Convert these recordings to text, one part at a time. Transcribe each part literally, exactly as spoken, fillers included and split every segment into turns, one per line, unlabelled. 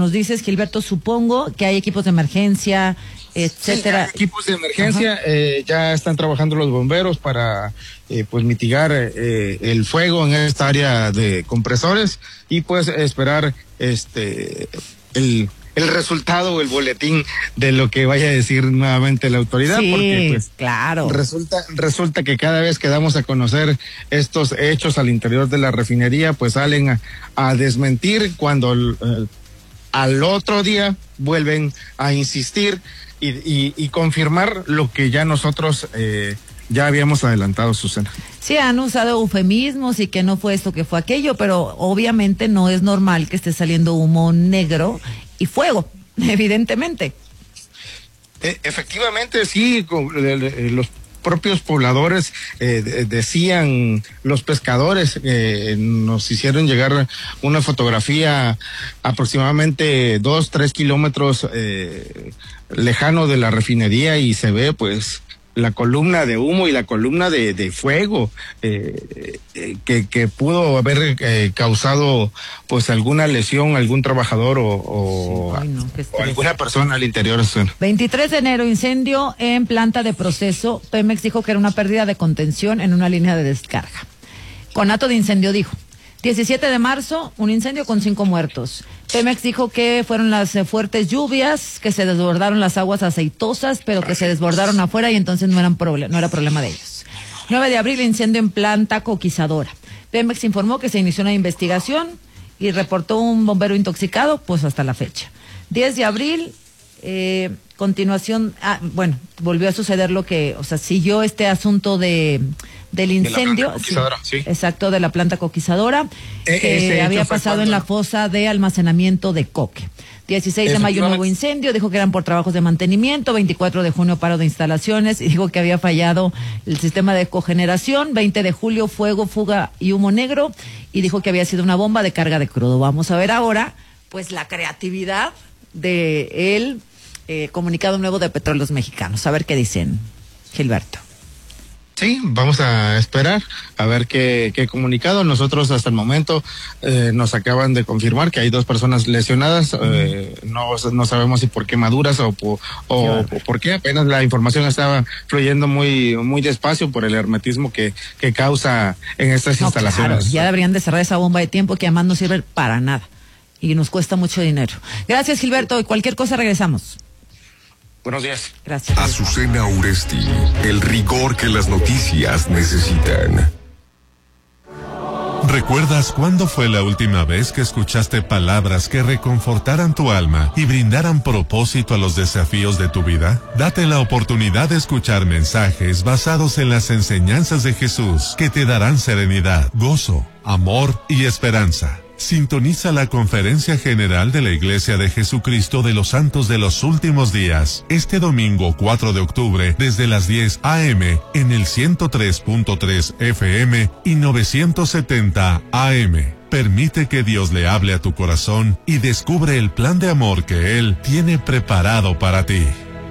nos dices, Gilberto, supongo que hay equipos de emergencia, etcétera.
Sí, equipos de emergencia, eh, ya están trabajando los bomberos para eh, pues mitigar eh, el fuego en esta área de compresores y pues esperar este el el resultado o el boletín de lo que vaya a decir nuevamente la autoridad,
sí,
porque pues
claro.
resulta resulta que cada vez que damos a conocer estos hechos al interior de la refinería, pues salen a, a desmentir cuando eh, al otro día vuelven a insistir y, y, y confirmar lo que ya nosotros eh, ya habíamos adelantado, Susana.
Sí, han usado eufemismos y que no fue esto, que fue aquello, pero obviamente no es normal que esté saliendo humo negro y fuego, evidentemente.
Eh, efectivamente, sí, con, eh, los propios pobladores eh, de, decían, los pescadores eh, nos hicieron llegar una fotografía aproximadamente dos, tres kilómetros eh, lejano de la refinería y se ve pues la columna de humo y la columna de, de fuego eh, eh, que, que pudo haber eh, causado pues alguna lesión, algún trabajador o, o, sí, no, o alguna persona al interior.
veintitrés de enero, incendio en planta de proceso. Pemex dijo que era una pérdida de contención en una línea de descarga. Conato de incendio dijo. diecisiete de marzo, un incendio con cinco muertos. Pemex dijo que fueron las eh, fuertes lluvias, que se desbordaron las aguas aceitosas, pero que se desbordaron afuera y entonces no eran problem- no era problema de ellos. nueve de abril, incendio en planta coquizadora. Pemex informó que se inició una investigación y reportó un bombero intoxicado, pues hasta la fecha. diez de abril, eh, continuación, ah, bueno, volvió a suceder lo que, o sea, siguió este asunto de... del incendio,
de sí, sí.
Exacto, de la planta coquizadora,
eh,
que había pasado en la fosa de almacenamiento de Coque. dieciséis de mayo, nuevo incendio, dijo que eran por trabajos de mantenimiento. veinticuatro de junio, paro de instalaciones, y dijo que había fallado el sistema de cogeneración. veinte de julio, fuego, fuga y humo negro, y dijo que había sido una bomba de carga de crudo. Vamos a ver ahora, pues, la creatividad de el eh, comunicado nuevo de Petróleos Mexicanos. A ver qué dicen, Gilberto.
Sí, vamos a esperar a ver qué, qué comunicado. Nosotros hasta el momento eh, nos acaban de confirmar que hay dos personas lesionadas. Eh, no, no sabemos si por quemaduras o, o, o, o por qué. Apenas la información estaba fluyendo muy muy despacio por el hermetismo que, que causa en estas no, instalaciones.
Claro, ya deberían de cerrar esa bomba de tiempo que además no sirve para nada y nos cuesta mucho dinero. Gracias, Gilberto. Y cualquier cosa regresamos.
Buenos días.
Gracias.
Azucena Uresti, el rigor que las noticias necesitan.
¿Recuerdas cuándo fue la última vez que escuchaste palabras que reconfortaran tu alma y brindaran propósito a los desafíos de tu vida? Date la oportunidad de escuchar mensajes basados en las enseñanzas de Jesús que te darán serenidad, gozo, amor y esperanza. Sintoniza la Conferencia General de la Iglesia de Jesucristo de los Santos de los Últimos Días, este domingo cuatro de octubre, desde las diez a eme, en el ciento tres punto tres efe eme y novecientos setenta a eme. Permite que Dios le hable a tu corazón y descubre el plan de amor que Él tiene preparado para ti.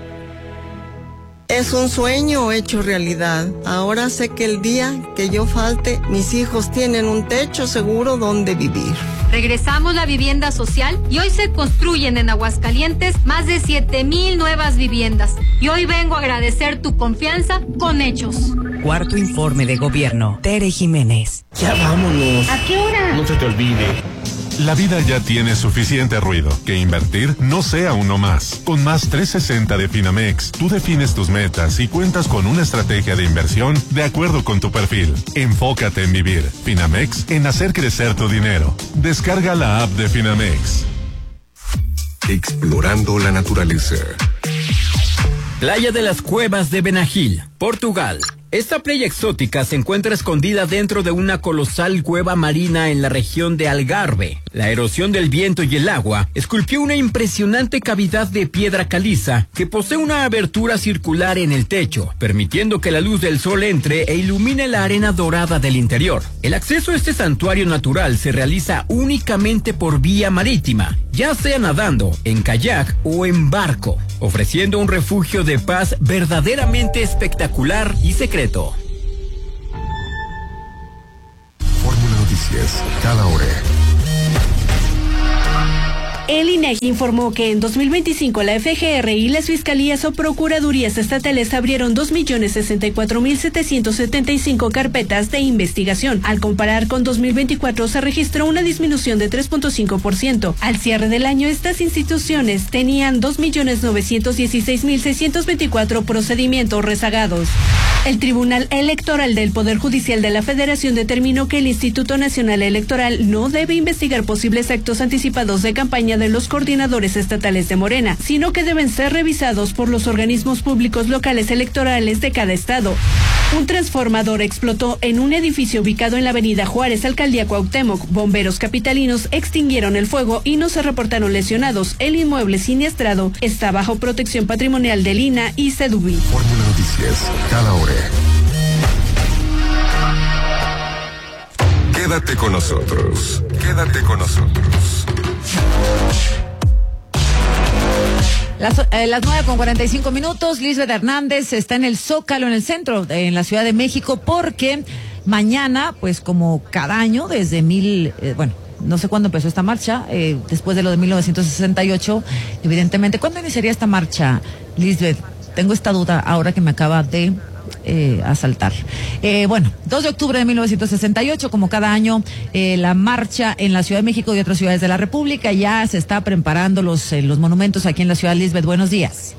Es un sueño hecho realidad. Ahora sé que el día que yo falte, mis hijos tienen un techo seguro donde vivir.
Regresamos la vivienda social y hoy se construyen en Aguascalientes más de siete mil nuevas viviendas. Y hoy vengo a agradecer tu confianza con hechos.
Cuarto informe de gobierno. Tere Jiménez.
Ya vámonos.
¿A qué hora?
No se te olvide.
La vida ya tiene suficiente ruido, que invertir no sea uno más. Con Más trescientos sesenta de Finamex, tú defines tus metas y cuentas con una estrategia de inversión de acuerdo con tu perfil. Enfócate en vivir. Finamex, en hacer crecer tu dinero. Descarga la app de Finamex.
Explorando la naturaleza.
Playa de las Cuevas de Benagil, Portugal. Esta playa exótica se encuentra escondida dentro de una colosal cueva marina en la región de Algarve. La erosión del viento y el agua esculpió una impresionante cavidad de piedra caliza que posee una abertura circular en el techo, permitiendo que la luz del sol entre e ilumine la arena dorada del interior. El acceso a este santuario natural se realiza únicamente por vía marítima, ya sea nadando, en kayak o en barco, ofreciendo un refugio de paz verdaderamente espectacular y secreto.
Fórmula Noticias, cada hora.
El INEGI informó que en dos mil veinticinco la F G R y las fiscalías o procuradurías estatales abrieron dos millones sesenta y cuatro mil setecientos setenta y cinco carpetas de investigación. Al comparar con dos mil veinticuatro se registró una disminución de tres punto cinco por ciento. Al cierre del año, estas instituciones tenían dos millones novecientos dieciséis mil seiscientos veinticuatro procedimientos rezagados. El Tribunal Electoral del Poder Judicial de la Federación determinó que el Instituto Nacional Electoral no debe investigar posibles actos anticipados de campaña de los coordinadores estatales de Morena, sino que deben ser revisados por los organismos públicos locales electorales de cada estado. Un transformador explotó en un edificio ubicado en la avenida Juárez, Alcaldía Cuauhtémoc. Bomberos capitalinos extinguieron el fuego y no se reportaron lesionados. El inmueble siniestrado está bajo protección patrimonial del I N A y Sedubi.
Fórmula Noticias, cada hora. Quédate con nosotros. Quédate con nosotros.
Las, eh, las nueve con cuarenta y cinco minutos, Lisbeth Hernández está en el Zócalo, en el centro, en la Ciudad de México, porque mañana, pues como cada año, desde mil, eh, bueno, no sé cuándo empezó esta marcha, eh, después de lo de mil novecientos sesenta y ocho, evidentemente, ¿cuándo iniciaría esta marcha, Lisbeth? Tengo esta duda ahora que me acaba de eh, asaltar. Eh, bueno, dos de octubre de mil novecientos sesenta y ocho, como cada año, eh, la marcha en la Ciudad de México y otras ciudades de la República. Ya se está preparando los, eh, los monumentos aquí en la ciudad. Lisbeth, buenos días.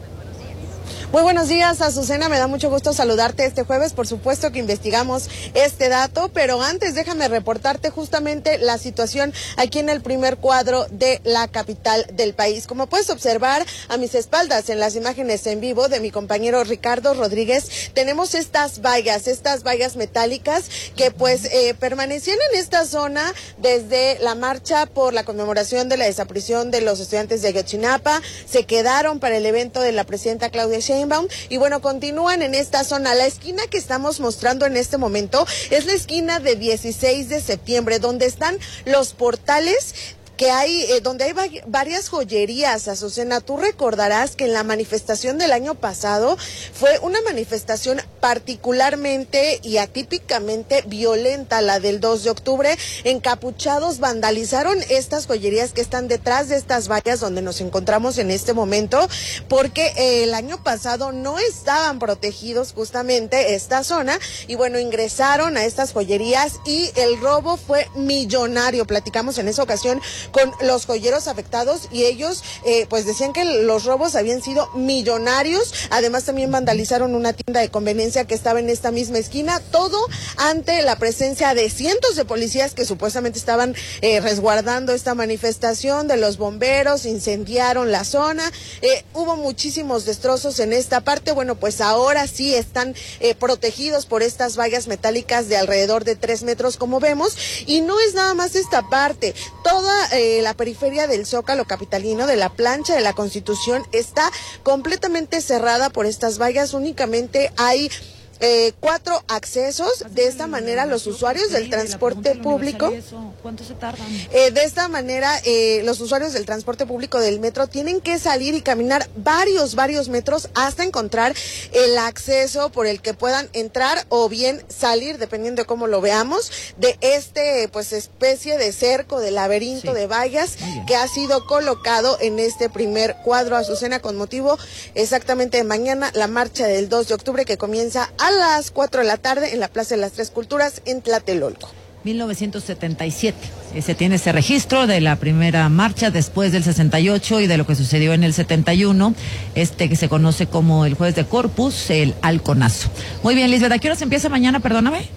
Muy buenos días, Azucena, me da mucho gusto saludarte este jueves, por supuesto que investigamos este dato, pero antes déjame reportarte justamente la situación aquí en el primer cuadro de la capital del país. Como puedes observar a mis espaldas en las imágenes en vivo de mi compañero Ricardo Rodríguez, tenemos estas vallas, estas vallas metálicas que pues eh, permanecían en esta zona desde la marcha por la conmemoración de la desaparición de los estudiantes de Ayotzinapa, se quedaron para el evento de la presidenta Claudia Sheinbaum. Y bueno, continúan en esta zona. La esquina que estamos mostrando en este momento es la esquina de dieciséis de septiembre, donde están los portales que hay, eh, donde hay va varias joyerías, Azucena. Tú recordarás que en la manifestación del año pasado fue una manifestación particularmente y atípicamente violenta, la del dos de octubre. Encapuchados vandalizaron estas joyerías que están detrás de estas vallas donde nos encontramos en este momento, porque eh, el año pasado no estaban protegidos justamente esta zona, y bueno, ingresaron a estas joyerías y el robo fue millonario. Platicamos en esa ocasión con los joyeros afectados y ellos eh, pues decían que los robos habían sido millonarios. Además también vandalizaron una tienda de conveniencia que estaba en esta misma esquina, todo ante la presencia de cientos de policías que supuestamente estaban eh, resguardando esta manifestación, de los bomberos. Incendiaron la zona, eh, hubo muchísimos destrozos en esta parte. Bueno, pues ahora sí están eh, protegidos por estas vallas metálicas de alrededor de tres metros, como vemos, y no es nada más esta parte, toda Eh, la periferia del Zócalo capitalino, de la plancha de la Constitución, está completamente cerrada por estas vallas. Únicamente hay Eh, cuatro accesos. De esta manera los usuarios del transporte público,
¿cuánto se tardan?
Eh, de esta manera eh, los usuarios del transporte público del metro tienen que salir y caminar varios, varios metros hasta encontrar el acceso por el que puedan entrar o bien salir, dependiendo de cómo lo veamos, de este pues especie de cerco, de laberinto sí. de vallas que ha sido colocado en este primer cuadro, Azucena, con motivo exactamente de mañana, la marcha del dos de octubre, que comienza a a las cuatro de la tarde en la Plaza de las Tres Culturas en Tlatelolco.
mil novecientos setenta y siete. Se tiene ese registro de la primera marcha después del sesenta y ocho y de lo que sucedió en el setenta y uno, este que se conoce como el Jueves de Corpus, el Halconazo. Muy bien, Lisbeth, ¿a qué hora se empieza mañana? Perdóname.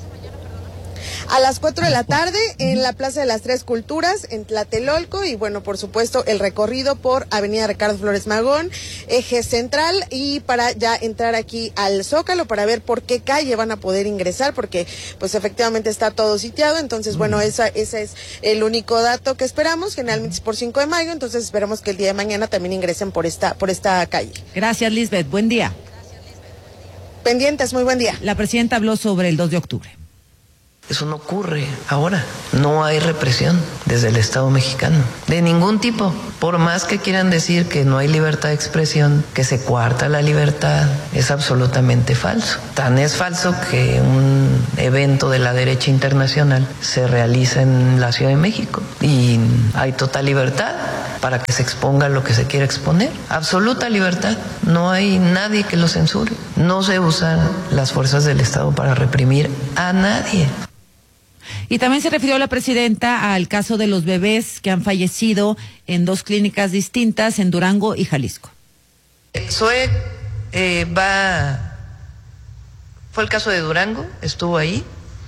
A las cuatro de la tarde en la Plaza de las Tres Culturas en Tlatelolco, y bueno, por supuesto el recorrido por Avenida Ricardo Flores Magón, eje central, y para ya entrar aquí al Zócalo para ver por qué calle van a poder ingresar, porque pues efectivamente está todo sitiado. Entonces bueno, esa, ese es el único dato que esperamos. Generalmente es por cinco de mayo, entonces esperamos que el día de mañana también ingresen por esta, por esta calle.
Gracias, Lisbeth, buen día.
Pendientes, muy buen día.
La presidenta habló sobre el dos de octubre.
Eso no ocurre ahora. No hay represión desde el Estado mexicano, de ningún tipo. Por más que quieran decir que no hay libertad de expresión, que se coarta la libertad, es absolutamente falso. Tan es falso que un evento de la derecha internacional se realiza en la Ciudad de México y hay total libertad para que se exponga lo que se quiera exponer. Absoluta libertad. No hay nadie que lo censure. No se usan las fuerzas del Estado para reprimir a nadie.
Y también se refirió la presidenta al caso de los bebés que han fallecido en dos clínicas distintas en Durango y Jalisco.
Zoe eh, va, fue el caso de Durango, estuvo ahí,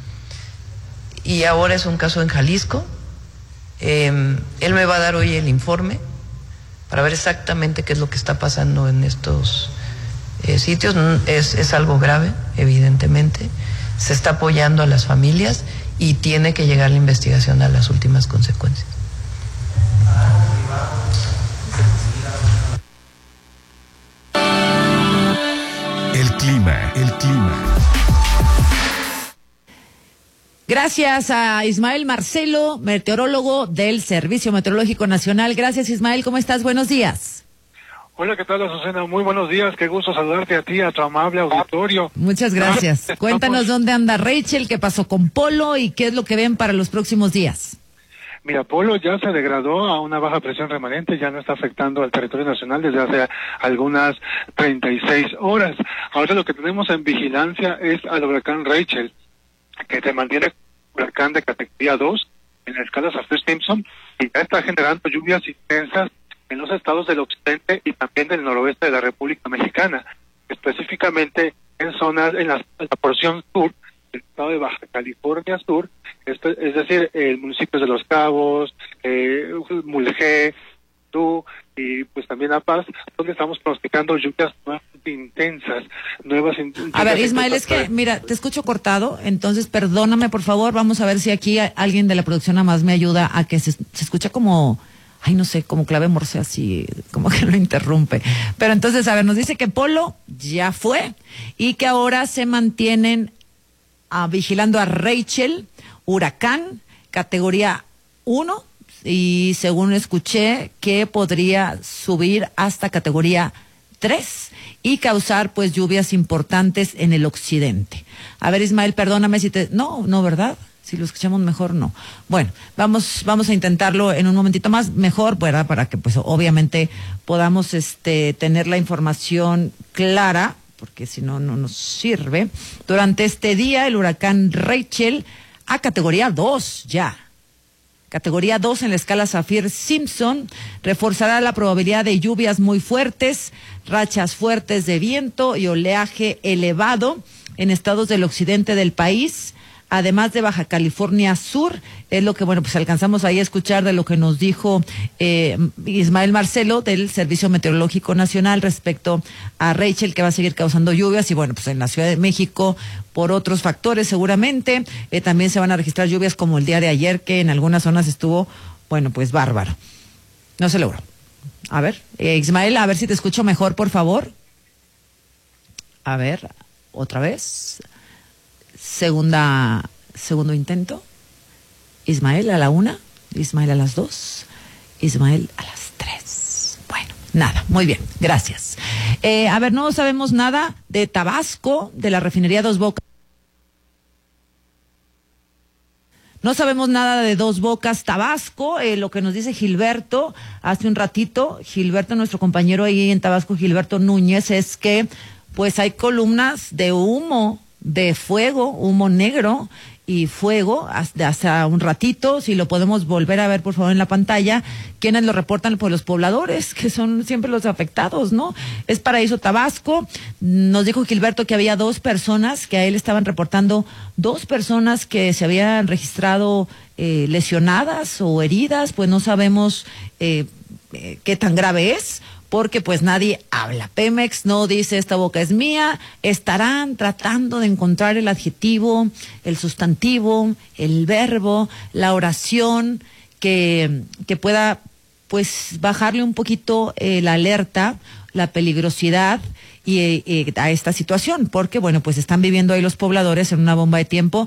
y ahora es un caso en Jalisco. Eh, él me va a dar hoy el informe para ver exactamente qué es lo que está pasando en estos eh, sitios. Es, es algo grave, evidentemente. Se está apoyando a las familias y tiene que llegar la investigación a las últimas consecuencias.
El clima, el clima.
Gracias a Ismael Marcelo, meteorólogo del Servicio Meteorológico Nacional. Gracias, Ismael, ¿cómo estás? Buenos días.
Hola, ¿qué tal, Azucena? Muy buenos días, qué gusto saludarte a ti, a tu amable auditorio.
Muchas gracias.
Estamos...
Cuéntanos dónde anda Rachel, qué pasó con Polo y qué es lo que ven para los próximos días.
Mira, Polo ya se degradó a una baja presión remanente, ya no está afectando al territorio nacional desde hace algunas treinta y seis horas. Ahora lo que tenemos en vigilancia es al huracán Rachel, que se mantiene huracán de categoría dos en la escala Saffir-Simpson y ya está generando lluvias intensas en los estados del occidente y también del noroeste de la República Mexicana, específicamente en zonas, en la, en la porción sur del estado de Baja California Sur, esto, es decir, el municipio de Los Cabos, eh, Mulegé, Tú y pues también La Paz, donde estamos pronosticando lluvias nuevamente intensas, nuevas intensas.
A ver, Ismael, es que, mira, te escucho cortado, entonces perdóname, por favor, vamos a ver si aquí alguien de la producción nada más me ayuda a que se, se escucha como... Ay, no sé, como clave morse así, como que lo interrumpe. Pero entonces, a ver, nos dice que Polo ya fue y que ahora se mantienen uh, vigilando a Rachel, huracán, categoría uno, y según escuché que podría subir hasta categoría tres y causar pues lluvias importantes en el occidente. A ver, Ismael, perdóname si te... No, no, ¿verdad? Si lo escuchamos mejor, no. Bueno, vamos vamos a intentarlo en un momentito más, mejor, ¿verdad? Para que, pues, obviamente podamos este tener la información clara, porque si no, no nos sirve. Durante este día, el huracán Rachel, a categoría dos ya. Categoría dos en la escala Saffir-Simpson, reforzará la probabilidad de lluvias muy fuertes, rachas fuertes de viento y oleaje elevado en estados del occidente del país, además de Baja California Sur. Es lo que, bueno, pues alcanzamos ahí a escuchar de lo que nos dijo eh, Ismael Marcelo del Servicio Meteorológico Nacional respecto a Rachel, que va a seguir causando lluvias, y bueno, pues en la Ciudad de México por otros factores seguramente. Eh, también se van a registrar lluvias como el día de ayer, que en algunas zonas estuvo, bueno, pues bárbaro. No se logró. A ver, eh, Ismael, a ver si te escucho mejor, por favor. A ver, otra vez. Segunda, segundo intento. Ismael a la una, Ismael a las dos, Ismael a las tres. Bueno, nada, muy bien, gracias. Eh, a ver, no sabemos nada de Tabasco, de la refinería Dos Bocas. No sabemos nada de Dos Bocas, Tabasco. Eh, lo que nos dice Gilberto hace un ratito, Gilberto, nuestro compañero ahí en Tabasco, Gilberto Núñez, es que pues hay columnas de humo, de fuego, humo negro y fuego hasta, hasta un ratito. Si lo podemos volver a ver, por favor, en la pantalla, quienes lo reportan, pues los pobladores, que son siempre los afectados, ¿no? Es Paraíso, Tabasco. Nos dijo Gilberto que había dos personas, que a él estaban reportando dos personas que se habían registrado eh, lesionadas o heridas, pues no sabemos eh, eh, qué tan grave es, porque pues nadie habla. Pemex no dice esta boca es mía. Estarán tratando de encontrar el adjetivo, el sustantivo, el verbo, la oración que, que pueda pues bajarle un poquito eh, la alerta, la peligrosidad y, eh, a esta situación, porque bueno, pues están viviendo ahí los pobladores en una bomba de tiempo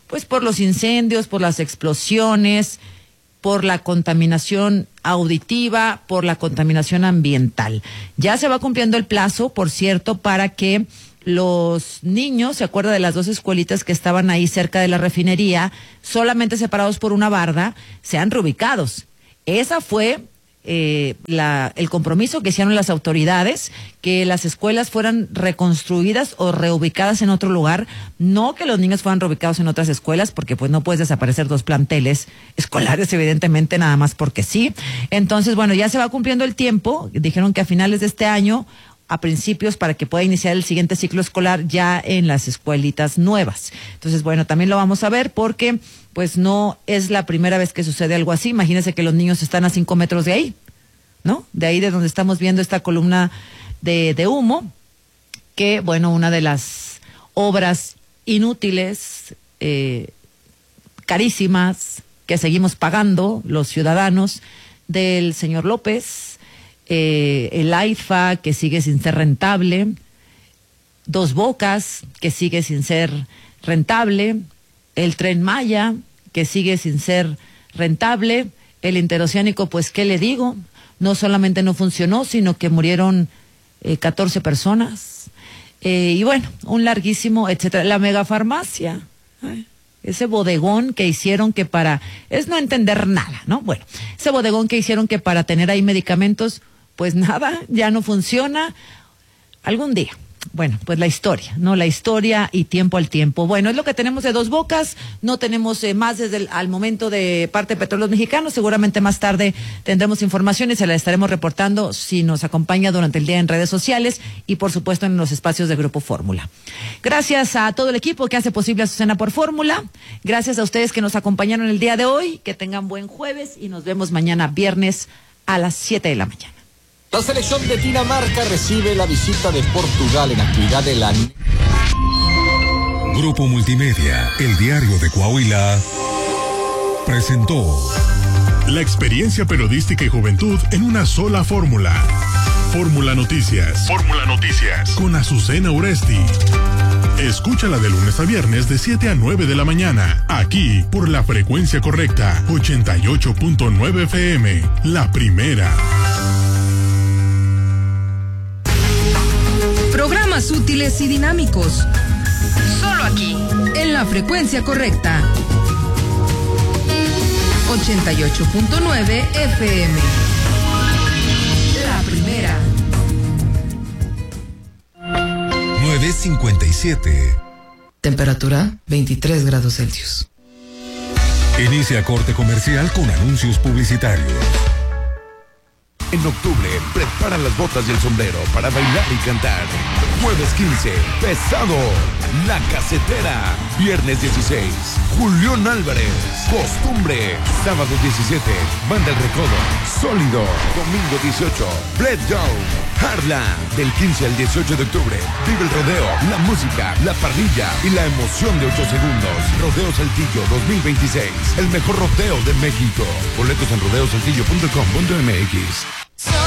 pues por los incendios, por las explosiones, por la contaminación auditiva, por la contaminación ambiental. Ya se va cumpliendo el plazo, por cierto, para que los niños, ¿se acuerda de las dos escuelitas que estaban ahí cerca de la refinería, solamente separados por una barda, sean reubicados? Esa fue eh, la, el compromiso que hicieron las autoridades, que las escuelas fueran reconstruidas o reubicadas en otro lugar, no que los niños fueran reubicados en otras escuelas, porque pues no puedes desaparecer dos planteles escolares, evidentemente, nada más porque sí. Entonces, bueno, ya se va cumpliendo el tiempo, dijeron que a finales de este año, a principios, para que pueda iniciar el siguiente ciclo escolar ya en las escuelitas nuevas. Entonces, bueno, también lo vamos a ver porque pues no es la primera vez que sucede algo así. Imagínense que los niños están a cinco metros de ahí, ¿no? De ahí de donde estamos viendo esta columna de, de humo, que, bueno, una de las obras inútiles, eh, carísimas, que seguimos pagando los ciudadanos del señor López, eh, el AIFA, que sigue sin ser rentable, Dos Bocas, que sigue sin ser rentable, el Tren Maya, que sigue sin ser rentable, el interoceánico, pues, ¿qué le digo? No solamente no funcionó, sino que murieron eh, catorce personas, eh, y bueno, un larguísimo, etcétera. La megafarmacia, ¿eh? Ese bodegón que hicieron que para, es no entender nada, ¿no? Bueno, ese bodegón que hicieron que para tener ahí medicamentos, pues nada, ya no funciona. Algún día. Bueno, pues la historia, ¿no? La historia y tiempo al tiempo. Bueno, es lo que tenemos de Dos Bocas. No tenemos eh, más desde el al momento de parte de Petróleos Mexicanos. Seguramente más tarde tendremos información y se la estaremos reportando si nos acompaña durante el día en redes sociales y, por supuesto, en los espacios de Grupo Fórmula. Gracias a todo el equipo que hace posible Azucena por Fórmula. Gracias a ustedes que nos acompañaron el día de hoy. Que tengan buen jueves y nos vemos mañana viernes a las siete de la mañana.
La selección de Dinamarca recibe la visita de Portugal en actividad de la...
Grupo Multimedia, el diario de Coahuila, presentó
la experiencia periodística y juventud en una sola fórmula. Fórmula Noticias. Fórmula Noticias. Con Azucena Uresti. Escúchala de lunes a viernes de siete a nueve de la mañana, aquí por la frecuencia correcta, ochenta y ocho punto nueve F M, la primera.
Programas útiles y dinámicos. Solo aquí, en la frecuencia correcta. ochenta y ocho punto nueve F M. La primera.
nueve cincuenta y siete.
Temperatura veintitrés grados Celsius.
Inicia corte comercial con anuncios publicitarios.
En octubre, prepara las botas y el sombrero para bailar y cantar. Jueves quince, Pesado, La Casetera. Viernes dieciséis, Julián Álvarez, Costumbre. Sábado diecisiete, Banda El Recodo, Sólido. Domingo dieciocho, Bled Down, Harlan. Del quince al dieciocho de octubre, vive el rodeo, la música, la parrilla y la emoción de ocho segundos. Rodeo Saltillo dos mil veintiséis, el mejor rodeo de México. Boletos en rodeo saltillo punto com punto m x.